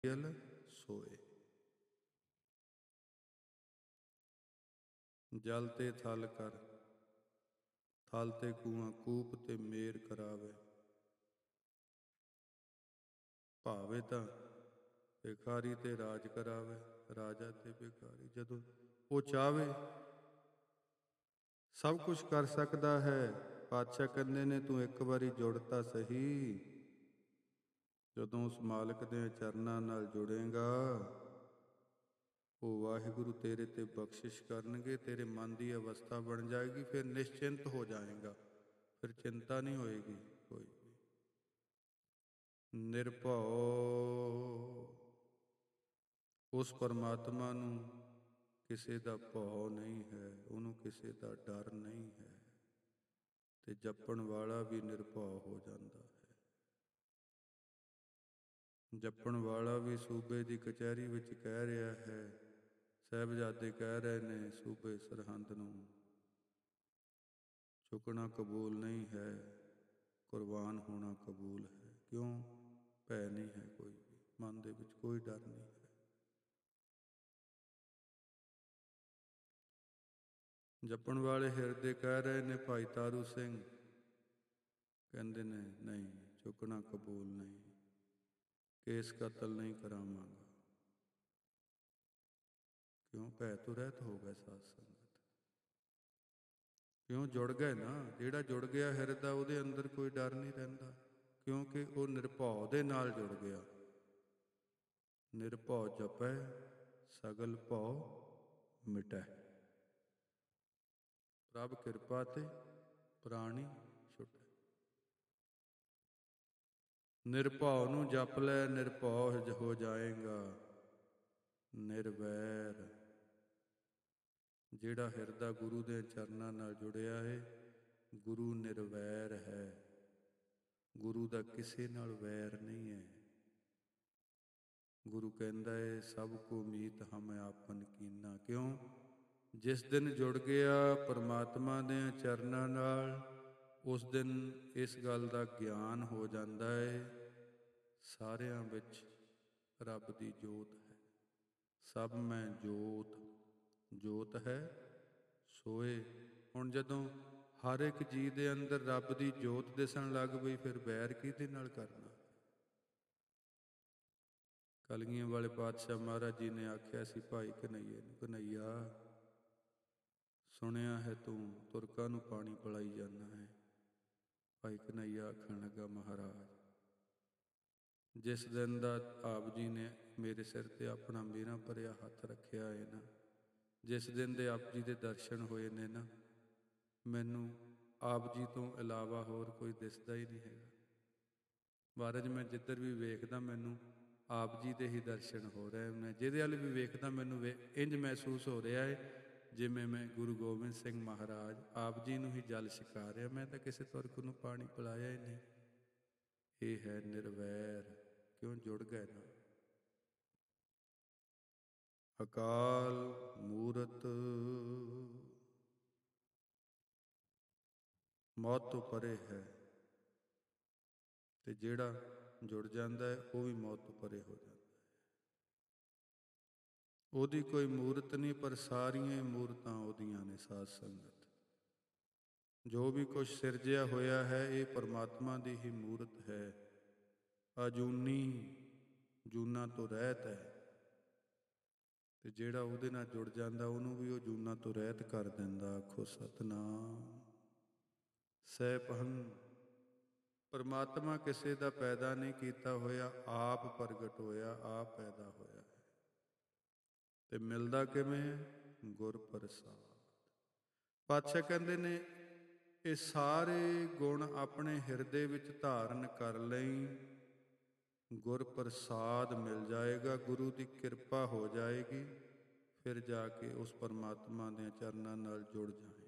ਮੰਗਿਲ ਸੋਏ। ਜਲ ਤੇ ਥਲ ਕਰ, ਥਲ ਤੇ ਕੂਆਂ ਕੂਪ ਤੇ ਮੇਰ ਕਰਾਵੇ। ਭਾਵੇ ਤਾਂ ਭਿਖਾਰੀ ਤੇ ਰਾਜ ਕਰਾਵੇ, ਰਾਜਾ ਤੇ ਭਿਖਾਰੀ। ਜਦੋਂ ਉਹ ਚਾਹਵੇ ਸਭ ਕੁਛ ਕਰ ਸਕਦਾ ਹੈ। ਪਾਤਸ਼ਾਹ ਕਹਿੰਦੇ ਨੇ ਤੂੰ ਇੱਕ ਵਾਰੀ ਜੁੜ ਤਾਂ ਸਹੀ। ਜਦੋਂ ਉਸ ਮਾਲਕ ਦੇ ਚਰਨਾਂ ਨਾਲ ਜੁੜੇਗਾ, ਉਹ ਵਾਹਿਗੁਰੂ ਤੇਰੇ ਤੇ ਬਖਸ਼ਿਸ਼ ਕਰਨਗੇ, ਤੇਰੇ ਮਨ ਦੀ ਅਵਸਥਾ ਬਣ ਜਾਏਗੀ, ਫਿਰ ਨਿਸ਼ਚਿੰਤ ਹੋ ਜਾਏਗਾ, ਫਿਰ ਚਿੰਤਾ ਨਹੀਂ ਹੋਏਗੀ ਕੋਈ ਵੀ। ਨਿਰਭਉ, ਉਸ ਪਰਮਾਤਮਾ ਨੂੰ ਕਿਸੇ ਦਾ ਭਉ ਨਹੀਂ ਹੈ, ਉਹਨੂੰ ਕਿਸੇ ਦਾ ਡਰ ਨਹੀਂ ਹੈ, ਤੇ ਜਪਣ ਵਾਲਾ ਵੀ ਨਿਰਭਉ ਹੋ ਜਾਂਦਾ ਹੈ। ਜਪਣ ਵਾਲਾ ਵੀ ਸੂਬੇ ਦੀ ਕਚਹਿਰੀ ਵਿੱਚ ਕਹਿ ਰਿਹਾ ਹੈ, ਸਾਹਿਬਜ਼ਾਦੇ ਕਹਿ ਰਹੇ ਨੇ ਸੂਬੇ ਸਰਹੰਦ ਨੂੰ, ਝੁਕਣਾ ਕਬੂਲ ਨਹੀਂ ਹੈ, ਕੁਰਬਾਨ ਹੋਣਾ ਕਬੂਲ ਹੈ। ਕਿਉਂ? ਭੈ ਨਹੀਂ ਹੈ ਕੋਈ ਵੀ, ਮਨ ਦੇ ਵਿੱਚ ਕੋਈ ਡਰ ਨਹੀਂ ਹੈ। ਜਪਣ ਵਾਲੇ ਹਿਰਦੇ ਕਹਿ ਰਹੇ ਨੇ, ਭਾਈ ਤਾਰੂ ਸਿੰਘ ਕਹਿੰਦੇ ਨੇ ਨਹੀਂ, ਝੁਕਣਾ ਕਬੂਲ ਨਹੀਂ, ਕੇਸ ਕਤਲ ਨਹੀਂ ਕਰਾਵਾਂਗਾ। ਕਿਉਂ? ਭੈ ਤੋਂ ਰਹਿਤ ਹੋ ਗਏ ਸਾਧ ਸੰਗਤ। ਕਿਉਂ? ਜੁੜ ਗਏ ਨਾ। ਜਿਹੜਾ ਜੁੜ ਗਿਆ ਹਿਰਦਾ, ਉਹਦੇ ਅੰਦਰ ਕੋਈ ਡਰ ਨਹੀਂ ਰਹਿੰਦਾ, ਕਿਉਂਕਿ ਉਹ ਨਿਰਭਉ ਦੇ ਨਾਲ ਜੁੜ ਗਿਆ। ਨਿਰਭਉ ਜਪੈ ਸਗਲ ਭਉ ਮਿਟੈ, ਪ੍ਰਭ ਕਿਰਪਾ ਤੇ ਪ੍ਰਾਣੀ ਛੁਟੈ। ਨਿਰਭਉ ਨੂੰ ਜਪ ਲੈ, ਨਿਰਭਉ ਹੋ ਜਾਏਗਾ। ਨਿਰਵੈਰ, ਜਿਹੜਾ ਹਿਰਦਾ ਗੁਰੂ ਦੇ ਚਰਨਾਂ ਨਾਲ ਜੁੜਿਆ ਹੈ, ਗੁਰੂ ਨਿਰਵੈਰ ਹੈ। ਗੁਰੂ ਦਾ ਕਿਸੇ ਨਾਲ ਵੈਰ ਨਹੀਂ ਹੈ। ਗੁਰੂ ਕਹਿੰਦਾ ਹੈ ਸਭ ਕੋ ਮੀਤ ਹਮ ਆਪਨ ਕੀਨਾ। ਕਿਉਂ? ਜਿਸ ਦਿਨ ਜੁੜ ਗਿਆ ਪਰਮਾਤਮਾ ਦੇ ਚਰਨਾਂ ਨਾਲ, ਉਸ ਦਿਨ ਇਸ ਗੱਲ ਦਾ ਗਿਆਨ ਹੋ ਜਾਂਦਾ ਹੈ, ਸਾਰਿਆਂ ਵਿੱਚ ਰੱਬ ਦੀ ਜੋਤ ਹੈ। ਸਭ ਮੈਂ ਜੋਤ, ਜੋਤ ਹੈ ਸੋਏ। ਹੁਣ ਜਦੋਂ ਹਰ ਇੱਕ ਜੀਅ ਦੇ ਅੰਦਰ ਰੱਬ ਦੀ ਜੋਤ ਦਿਸਣ ਲੱਗ ਪਈ, ਫਿਰ ਵੈਰ ਕਿਹਦੇ ਨਾਲ ਕਰਨਾ? ਕਲਗੀਆਂ ਵਾਲੇ ਪਾਤਸ਼ਾਹ ਮਹਾਰਾਜ ਜੀ ਨੇ ਆਖਿਆ ਸੀ ਭਾਈ ਕਨ੍ਹਈਏ ਨੂੰ, ਕਨ੍ਹਈਆ ਸੁਣਿਆ ਹੈ ਤੂੰ ਤੁਰਕਾਂ ਨੂੰ ਪਾਣੀ ਪਿਲਾਈ ਜਾਂਦਾ ਹੈ। ਭਾਈ ਕਨ੍ਹਈਆ ਆਖਣ ਲੱਗਾ, ਮਹਾਰਾਜ ਜਿਸ ਦਿਨ ਦਾ ਆਪ ਜੀ ਨੇ ਮੇਰੇ ਸਿਰ ਤੇ ਆਪਣਾ ਮੇਰਾ ਭਰਿਆ ਹੱਥ ਰੱਖਿਆ ਹੈ ਨਾ, ਜਿਸ ਦਿਨ ਦੇ ਆਪ ਜੀ ਦੇ ਦਰਸ਼ਨ ਹੋਏ ਨੇ ਨਾ, ਮੈਨੂੰ ਆਪ ਜੀ ਤੋਂ ਇਲਾਵਾ ਹੋਰ ਕੋਈ ਦਿਸਦਾ ਹੀ ਨਹੀਂ ਹੈਗਾ। ਮਹਾਰਾਜ ਮੈਂ ਜਿੱਧਰ ਵੀ ਵੇਖਦਾ ਮੈਨੂੰ ਆਪ ਜੀ ਦੇ ਹੀ ਦਰਸ਼ਨ ਹੋ ਰਹੇ। ਮੈਂ ਜਿਹਦੇ ਵੱਲ ਵੀ ਵੇਖਦਾ ਮੈਨੂੰ ਇੰਝ ਮਹਿਸੂਸ ਹੋ ਰਿਹਾ ਹੈ ਜਿਵੇਂ ਮੈਂ ਗੁਰੂ ਗੋਬਿੰਦ ਸਿੰਘ ਮਹਾਰਾਜ ਆਪ ਜੀ ਨੂੰ ਹੀ ਜਲ ਛਕਾ ਰਿਹਾ, ਮੈਂ ਤਾਂ ਕਿਸੇ ਤੁਰਕ ਨੂੰ ਪਾਣੀ ਪਿਲਾਇਆ ਹੀ ਨਹੀਂ। ਇਹ ਹੈ ਨਿਰਵੈਰ। ਕਿਉਂ? ਜੁੜ ਗਏ ਨਾ। ਅਕਾਲ ਮੂਰਤ, ਮੌਤ ਤੋਂ ਪਰੇ ਹੈ, ਤੇ ਜਿਹੜਾ ਜੁੜ ਜਾਂਦਾ ਹੈ ਉਹ ਵੀ ਮੌਤ ਤੋਂ ਪਰੇ ਹੋ ਜਾਂਦਾ ਹੈ। ਉਹਦੀ ਕੋਈ ਮੂਰਤ ਨਹੀਂ, ਪਰ ਸਾਰੀਆਂ ਹੀ ਮੂਰਤਾਂ ਉਹਦੀਆਂ ਨੇ। ਸਾਧ ਸੰਗਤ, ਜੋ ਵੀ ਕੁਛ ਸਿਰਜਿਆ ਹੋਇਆ ਹੈ ਇਹ ਪਰਮਾਤਮਾ ਦੀ ਹੀ ਮੂਰਤ ਹੈ। ਅਜੂਨੀ, ਜੂਨਾਂ ਤੋਂ ਰਹਿਤ ਹੈ, ਤੇ ਜਿਹੜਾ ਉਹਦੇ ਨਾਲ ਜੁੜ ਜਾਂਦਾ ਉਹਨੂੰ ਵੀ ਉਹ ਜੂਨਾਂ ਤੋਂ ਰਹਿਤ ਕਰ ਦਿੰਦਾ। ਆਖੋ ਸਤਿਨਾਮ। ਸਹਿਬਨ ਪਰਮਾਤਮਾ ਕਿਸੇ ਦਾ ਪੈਦਾ ਨਹੀਂ ਕੀਤਾ ਹੋਇਆ, ਆਪ ਪ੍ਰਗਟ ਹੋਇਆ, ਆਪ ਪੈਦਾ ਹੋਇਆ ਹੈ। ਤੇ ਮਿਲਦਾ ਕਿਵੇਂ ਹੈ? ਗੁਰ ਪ੍ਰਸਾਦ। ਪਾਤਸ਼ਾਹ ਕਹਿੰਦੇ ਨੇ ਇਹ ਸਾਰੇ ਗੁਣ ਆਪਣੇ ਹਿਰਦੇ ਵਿੱਚ ਧਾਰਨ ਕਰ ਲਈ, ਗੁਰ ਪ੍ਰਸਾਦ ਮਿਲ ਜਾਏਗਾ, ਗੁਰੂ ਦੀ ਕਿਰਪਾ ਹੋ ਜਾਏਗੀ, ਫਿਰ ਜਾ ਕੇ ਉਸ ਪਰਮਾਤਮਾ ਦੇ ਚਰਨਾਂ ਨਾਲ ਜੁੜ ਜਾਏ।